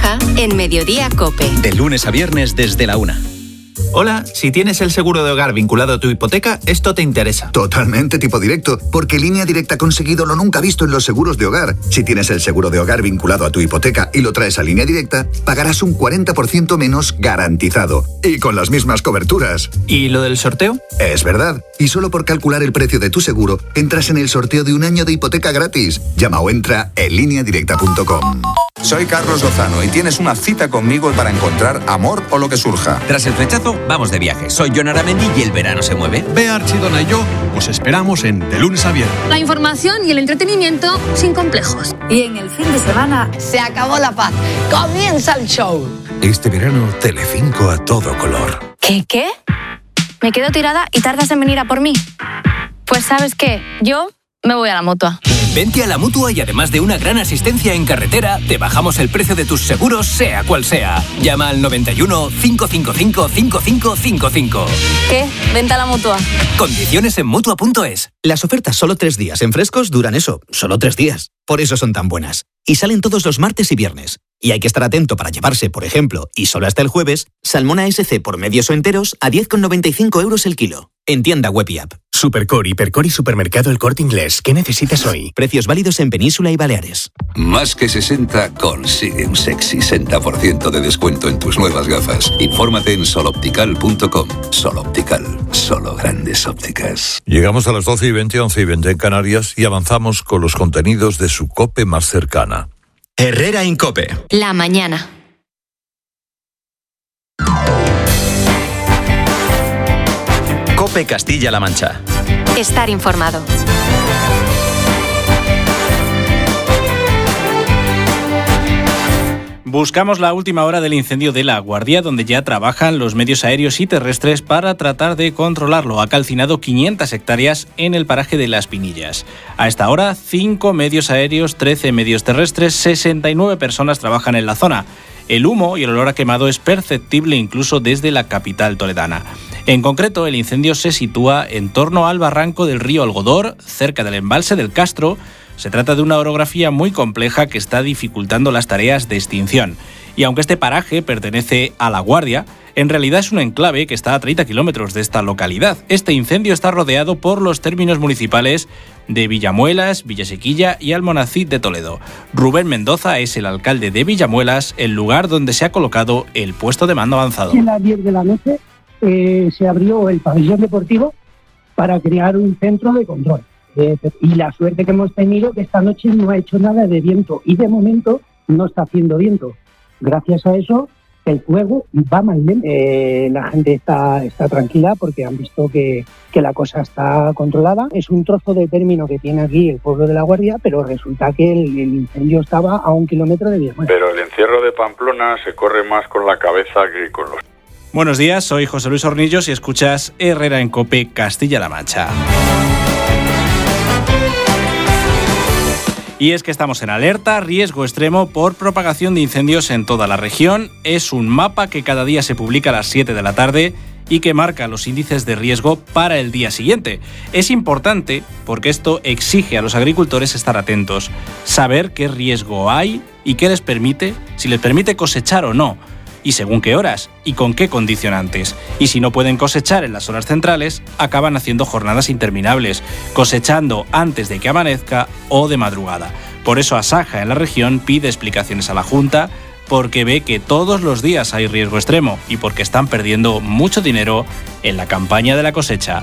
Naranja en Mediodía COPE. De lunes a viernes desde la 1. Hola, si tienes el seguro de hogar vinculado a tu hipoteca, esto te interesa. Totalmente tipo directo, porque Línea Directa ha conseguido lo nunca visto en los seguros de hogar. Si tienes el seguro de hogar vinculado a tu hipoteca y lo traes a Línea Directa, pagarás un 40% menos garantizado. Y con las mismas coberturas. ¿Y lo del sorteo? Es verdad. Y solo por calcular el precio de tu seguro, entras en el sorteo de un año de hipoteca gratis. Llama o entra en lineadirecta.com. Soy Carlos Lozano y tienes una cita conmigo para encontrar amor o lo que surja. Tras el flechazo, vamos de viaje. Soy Jon Aramendi y el verano se mueve. Bea Archidona y yo os esperamos en De lunes a viernes. La información y el entretenimiento sin complejos. Y en el fin de semana se acabó la paz. Comienza el show. Este verano, Telecinco a todo color. ¿Qué? ¿Me quedo tirada y tardas en venir a por mí? Pues ¿sabes qué? Yo me voy a la Mutua. Vente a la Mutua y además de una gran asistencia en carretera, te bajamos el precio de tus seguros, sea cual sea. Llama al 91 555 5555. ¿Qué? Vente a la Mutua. Condiciones en Mutua.es. Las ofertas solo 3 días en Frescos duran eso, solo 3 días. Por eso son tan buenas. Y salen todos los martes y viernes. Y hay que estar atento para llevarse, por ejemplo, y solo hasta el jueves, salmón ASC por medios o enteros a 10,95 € el kilo. En tienda web y app. Supercore, Hipercor y Supermercado El Corte Inglés. ¿Qué necesitas hoy? Precios válidos en Península y Baleares. Más que 60 consigue un sexy 60% de descuento en tus nuevas gafas. Infórmate en soloptical.com. Soloptical, solo grandes ópticas. Llegamos a las 12:20, 11:20 en Canarias y avanzamos con los contenidos de su COPE más cercana. Herrera en COPE. La mañana. COPE Castilla-La Mancha. Estar informado. Buscamos la última hora del incendio de La Guardia, donde ya trabajan los medios aéreos y terrestres para tratar de controlarlo. Ha calcinado 500 hectáreas en el paraje de Las Pinillas. A esta hora, 5 medios aéreos, 13 medios terrestres, 69 personas trabajan en la zona. El humo y el olor a quemado es perceptible incluso desde la capital toledana. En concreto, el incendio se sitúa en torno al barranco del río Algodor, cerca del embalse del Castro. Se trata de una orografía muy compleja que está dificultando las tareas de extinción. Y aunque este paraje pertenece a La Guardia, en realidad es un enclave que está a 30 kilómetros de esta localidad. Este incendio está rodeado por los términos municipales de Villamuelas, Villasequilla y Almonacid de Toledo. Rubén Mendoza es el alcalde de Villamuelas, el lugar donde se ha colocado el puesto de mando avanzado. A las 10 de la noche se abrió el pabellón deportivo para crear un centro de control. Y la suerte que hemos tenido que esta noche no ha hecho nada de viento y de momento no está haciendo viento. Gracias a eso el fuego va más bien. La gente está tranquila porque han visto que la cosa está controlada. Es un trozo de término que tiene aquí el pueblo de La Guardia, pero resulta que el incendio estaba a 1 kilómetro de Villamuelas. Pero el encierro de Pamplona se corre más con la cabeza que con los... Buenos días, soy José Luis Hornillos y escuchas Herrera en COPE Castilla-La Mancha. Y es que estamos en alerta, riesgo extremo por propagación de incendios en toda la región. Es un mapa que cada día se publica a las 7 de la tarde y que marca los índices de riesgo para el día siguiente. Es importante porque esto exige a los agricultores estar atentos, saber qué riesgo hay y qué les permite, si les permite cosechar o no, y según qué horas y con qué condicionantes. Y si no pueden cosechar en las horas centrales, acaban haciendo jornadas interminables, cosechando antes de que amanezca o de madrugada. Por eso Asaja en la región pide explicaciones a la Junta, porque ve que todos los días hay riesgo extremo y porque están perdiendo mucho dinero en la campaña de la cosecha.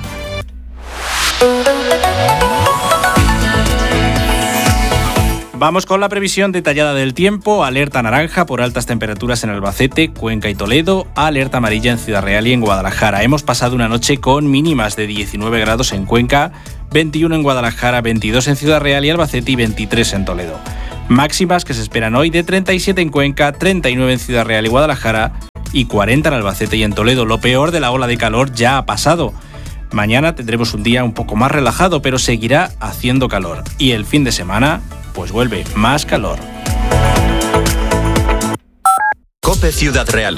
Vamos con la previsión detallada del tiempo. Alerta naranja por altas temperaturas en Albacete, Cuenca y Toledo. Alerta amarilla en Ciudad Real y en Guadalajara. Hemos pasado una noche con mínimas de 19 grados en Cuenca, 21 en Guadalajara, 22 en Ciudad Real y Albacete y 23 en Toledo. Máximas que se esperan hoy de 37 en Cuenca, 39 en Ciudad Real y Guadalajara y 40 en Albacete y en Toledo. Lo peor de la ola de calor ya ha pasado. Mañana tendremos un día un poco más relajado, pero seguirá haciendo calor. Y el fin de semana, pues vuelve más calor. COPE Ciudad Real.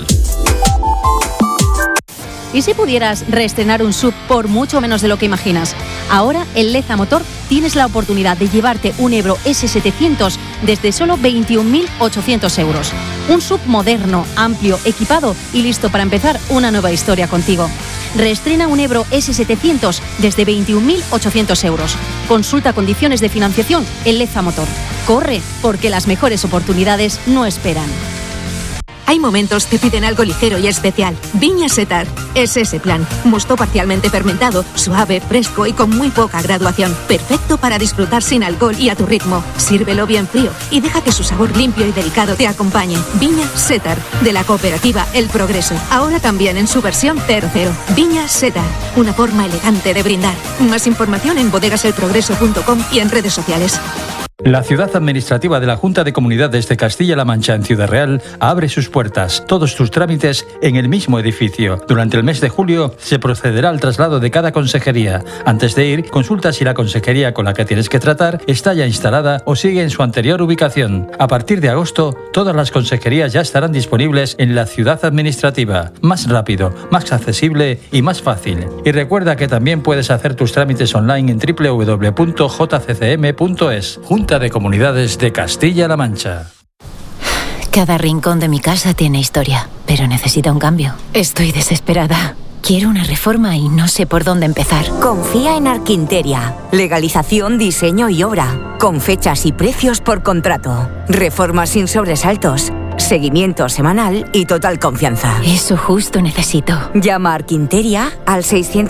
¿Y si pudieras reestrenar un SUV por mucho menos de lo que imaginas? Ahora, en Leza Motor, tienes la oportunidad de llevarte un Ebro S700 desde solo 21.800 euros. Un SUV moderno, amplio, equipado y listo para empezar una nueva historia contigo. Reestrena un Ebro S700 desde 21.800 euros. Consulta condiciones de financiación en Leza Motor. Corre, porque las mejores oportunidades no esperan. Hay momentos que piden algo ligero y especial. Viña Setar es ese plan. Mosto parcialmente fermentado, suave, fresco y con muy poca graduación. Perfecto para disfrutar sin alcohol y a tu ritmo. Sírvelo bien frío y deja que su sabor limpio y delicado te acompañe. Viña Setar, de la cooperativa El Progreso. Ahora también en su versión 00. Viña Setar, una forma elegante de brindar. Más información en bodegaselprogreso.com y en redes sociales. La ciudad administrativa de la Junta de Comunidades de Castilla-La Mancha en Ciudad Real abre sus puertas, todos tus trámites en el mismo edificio. Durante el mes de julio se procederá al traslado de cada consejería. Antes de ir, consulta si la consejería con la que tienes que tratar está ya instalada o sigue en su anterior ubicación. A partir de agosto, todas las consejerías ya estarán disponibles en la ciudad administrativa. Más rápido, más accesible y más fácil. Y recuerda que también puedes hacer tus trámites online en www.jccm.es. Junta de Comunidades de Castilla-La Mancha. Cada rincón de mi casa tiene historia, pero necesita un cambio. Estoy desesperada. Quiero una reforma y no sé por dónde empezar. Confía en Arquinteria. Legalización, diseño y obra. Con fechas y precios por contrato. Reformas sin sobresaltos. Seguimiento semanal y total confianza. Eso justo necesito. Llama a Arquinteria al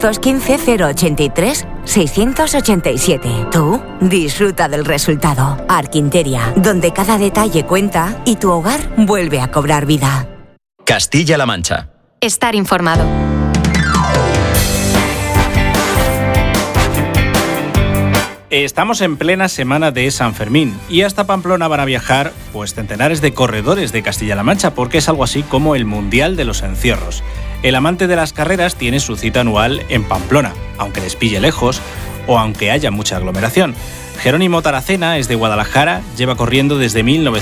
615-083-687. Tú disfruta del resultado. Arquinteria, donde cada detalle cuenta y tu hogar vuelve a cobrar vida. Castilla-La Mancha. Estar informado. Estamos en plena semana de San Fermín y hasta Pamplona van a viajar pues centenares de corredores de Castilla-La Mancha, porque es algo así como el Mundial de los Encierros. El amante de las carreras tiene su cita anual en Pamplona, aunque les pille lejos o aunque haya mucha aglomeración. Jerónimo Taracena es de Guadalajara, lleva corriendo desde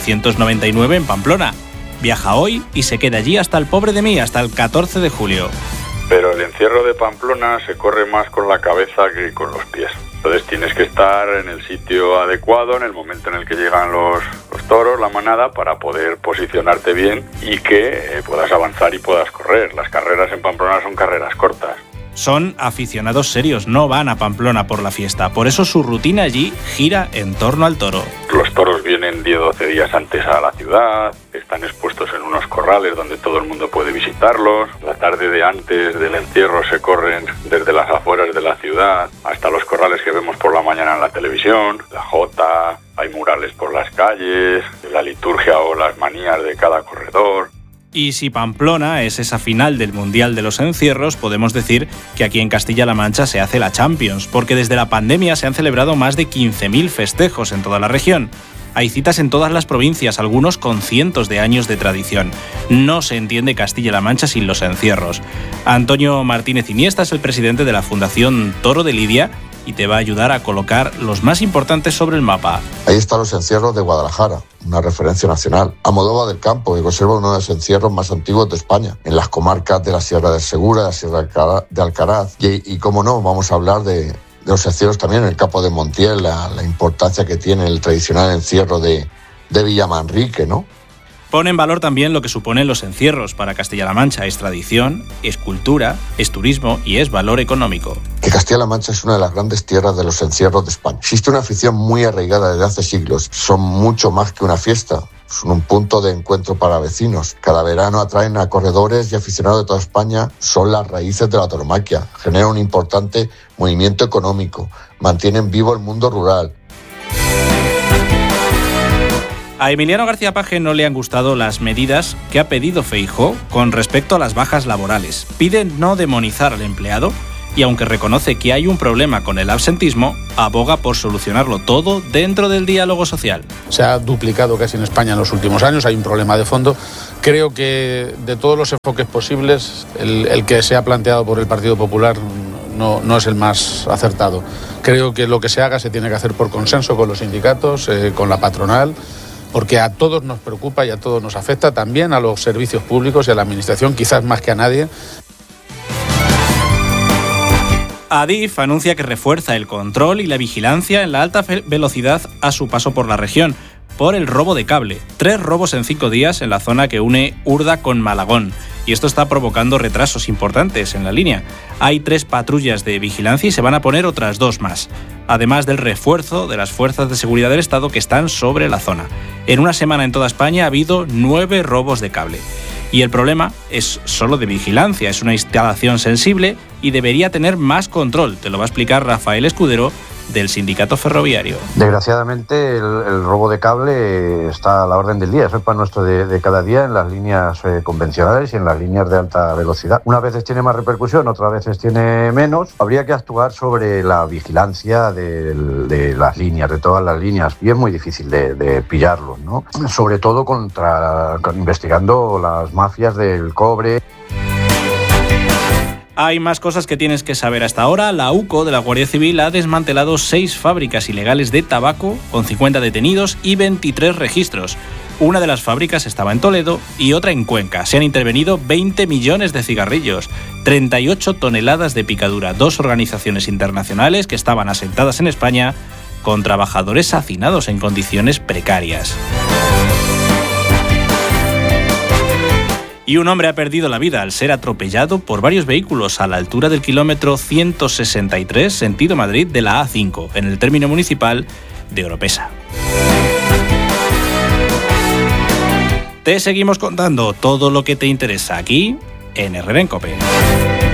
1999 en Pamplona. Viaja hoy y se queda allí hasta el pobre de mí, hasta el 14 de julio. Pero el encierro de Pamplona se corre más con la cabeza que con los pies. Entonces tienes que estar en el sitio adecuado, en el momento en el que llegan los toros, la manada, para poder posicionarte bien y que puedas avanzar y puedas correr. Las carreras en Pamplona son carreras cortas. Son aficionados serios, no van a Pamplona por la fiesta. Por eso su rutina allí gira en torno al toro. Los toros vienen 10-12 días antes a la ciudad, están expuestos en unos corrales donde todo el mundo puede visitarlos. La tarde de antes del encierro se corren desde las afueras de la ciudad hasta los corrales que vemos por la mañana en la televisión, la jota, hay murales por las calles, la liturgia o las manías de cada corredor. Y si Pamplona es esa final del Mundial de los Encierros, podemos decir que aquí en Castilla-La Mancha se hace la Champions, porque desde la pandemia se han celebrado más de 15.000 festejos en toda la región. Hay citas en todas las provincias, algunos con cientos de años de tradición. No se entiende Castilla-La Mancha sin los encierros. Antonio Martínez Iniesta es el presidente de la Fundación Toro de Lidia y te va a ayudar a colocar los más importantes sobre el mapa. Ahí están los encierros de Guadalajara, una referencia nacional. Almodóvar del Campo, que conserva uno de los encierros más antiguos de España, en las comarcas de la Sierra del Segura, de la Sierra de Alcaraz. Y cómo no, vamos a hablar de los encierros también en el Campo de Montiel, la importancia que tiene el tradicional encierro de Villamanrique, ¿no? Pone en valor también lo que suponen los encierros para Castilla-La Mancha. Es tradición, es cultura, es turismo y es valor económico. Que Castilla-La Mancha es una de las grandes tierras de los encierros de España. Existe una afición muy arraigada desde hace siglos. Son mucho más que una fiesta. Son un punto de encuentro para vecinos. Cada verano atraen a corredores y aficionados de toda España. Son las raíces de la tauromaquia. Generan un importante movimiento económico. Mantienen vivo el mundo rural. A Emiliano García Paje no le han gustado las medidas que ha pedido Feijóo con respecto a las bajas laborales. Pide no demonizar al empleado y, aunque reconoce que hay un problema con el absentismo, aboga por solucionarlo todo dentro del diálogo social. Se ha duplicado casi en España en los últimos años, hay un problema de fondo. Creo que de todos los enfoques posibles, el que se ha planteado por el Partido Popular no es el más acertado. Creo que lo que se haga se tiene que hacer por consenso con los sindicatos, con la patronal, porque a todos nos preocupa y a todos nos afecta, también a los servicios públicos y a la administración, quizás más que a nadie. Adif anuncia que refuerza el control y la vigilancia en la alta velocidad a su paso por la región, por el robo de cable. 3 robos en 5 días en la zona que une Urda con Malagón. Y esto está provocando retrasos importantes en la línea. Hay 3 patrullas de vigilancia y se van a poner otras 2 más, además del refuerzo de las fuerzas de seguridad del Estado que están sobre la zona. En una semana en toda España ha habido 9 robos de cable. Y el problema es solo de vigilancia, es una instalación sensible y debería tener más control. Te lo va a explicar Rafael Escudero, del sindicato ferroviario. Desgraciadamente el robo de cable está a la orden del día, es el pan nuestro de cada día en las líneas convencionales y en las líneas de alta velocidad. Unas veces tiene más repercusión, otras veces tiene menos. Habría que actuar sobre la vigilancia de las líneas, de todas las líneas, y es muy difícil de pillarlos, ¿no? Sobre todo investigando las mafias del cobre. Hay más cosas que tienes que saber hasta ahora. La UCO de la Guardia Civil ha desmantelado 6 fábricas ilegales de tabaco, con 50 detenidos y 23 registros. Una de las fábricas estaba en Toledo y otra en Cuenca. Se han intervenido 20 millones de cigarrillos, 38 toneladas de picadura. 2 organizaciones internacionales que estaban asentadas en España con trabajadores hacinados en condiciones precarias. Y un hombre ha perdido la vida al ser atropellado por varios vehículos a la altura del kilómetro 163, sentido Madrid, de la A5, en el término municipal de Oropesa. Te seguimos contando todo lo que te interesa aquí en Herrera en COPE.